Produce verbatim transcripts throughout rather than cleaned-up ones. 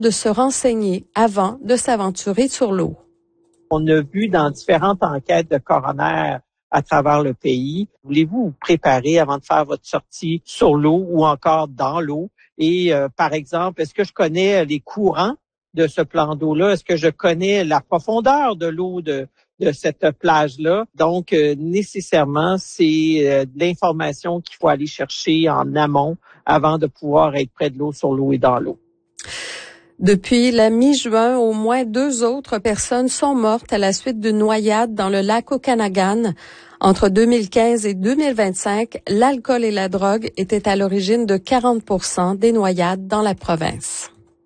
de se renseigner avant de s'aventurer sur l'eau. On a vu dans différentes enquêtes de coroner à travers le pays, voulez-vous vous préparer avant de faire votre sortie sur l'eau ou encore dans l'eau? Et euh, par exemple, est-ce que je connais les courants de ce plan d'eau-là? Est-ce que je connais la profondeur de l'eau de, de cette plage-là? Donc, euh, nécessairement, c'est euh, de l'information qu'il faut aller chercher en amont avant de pouvoir être près de l'eau, sur l'eau et dans l'eau. Depuis la mi-juin, au moins deux autres personnes sont mortes à la suite d'une noyade dans le lac Okanagan. Entre deux mille quinze et deux mille vingt-cinq, l'alcool et la drogue étaient à l'origine de quarante pour cent des noyades dans la province.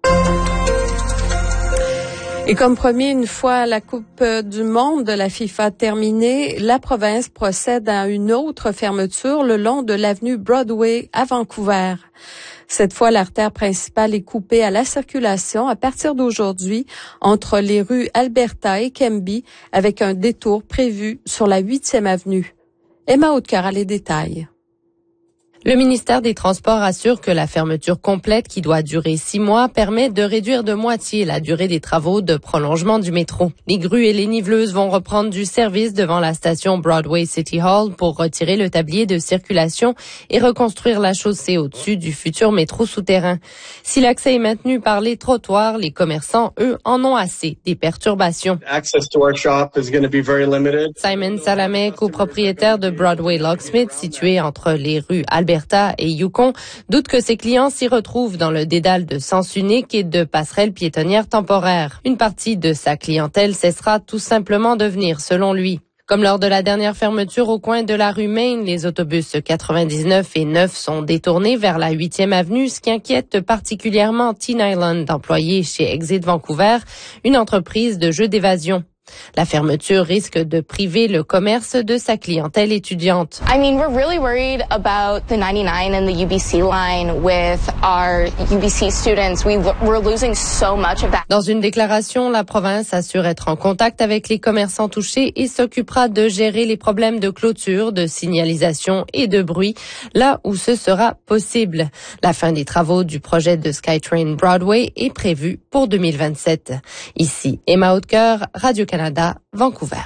Et comme promis, une fois la Coupe du monde de la FIFA terminée, la province procède à une autre fermeture le long de l'avenue Broadway à Vancouver. Cette fois, l'artère principale est coupée à la circulation à partir d'aujourd'hui entre les rues Alberta et Kemby, avec un détour prévu sur la huitième avenue. Emma Hautecoeur a les détails. Le ministère des Transports assure que la fermeture complète, qui doit durer six mois, permet de réduire de moitié la durée des travaux de prolongement du métro. Les grues et les niveleuses vont reprendre du service devant la station Broadway City Hall pour retirer le tablier de circulation et reconstruire la chaussée au-dessus du futur métro souterrain. Si l'accès est maintenu par les trottoirs, les commerçants, eux, en ont assez des perturbations. Access to our shop is going to be very limited. Simon Salameh, copropriétaire de Broadway Locksmith, situé entre les rues Albert et Yukon, doute que ses clients s'y retrouvent dans le dédale de sens unique et de passerelles piétonnières temporaires. Une partie de sa clientèle cessera tout simplement de venir, selon lui. Comme lors de la dernière fermeture au coin de la rue Main, les autobus quatre-vingt-dix-neuf et neuf sont détournés vers la huitième avenue, ce qui inquiète particulièrement Teen Island, employé chez Exit Vancouver, une entreprise de jeux d'évasion. La fermeture risque de priver le commerce de sa clientèle étudiante. I mean, we're really worried about the ninety-nine and the U B C line with our U B C students. We, we're losing so much of that. Dans une déclaration, la province assure être en contact avec les commerçants touchés et s'occupera de gérer les problèmes de clôture, de signalisation et de bruit, là où ce sera possible. La fin des travaux du projet de SkyTrain Broadway est prévue pour deux mille vingt-sept. Ici, Emma Hautecoeur, Radio-Canada. Canada, Vancouver.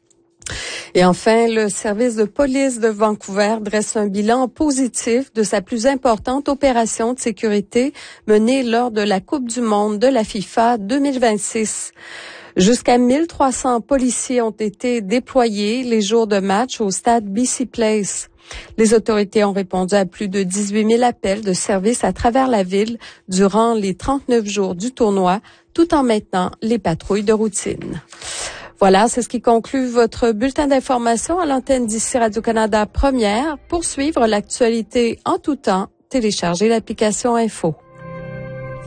Et enfin, le service de police de Vancouver dresse un bilan positif de sa plus importante opération de sécurité menée lors de la Coupe du monde de la FIFA deux mille vingt-six. Jusqu'à mille trois cents policiers ont été déployés les jours de match au stade B C Place. Les autorités ont répondu à plus de dix-huit mille appels de service à travers la ville durant les trente-neuf jours du tournoi, tout en maintenant les patrouilles de routine. Voilà, c'est ce qui conclut votre bulletin d'information à l'antenne d'ici Radio-Canada Première. Pour suivre l'actualité en tout temps, téléchargez l'application Info.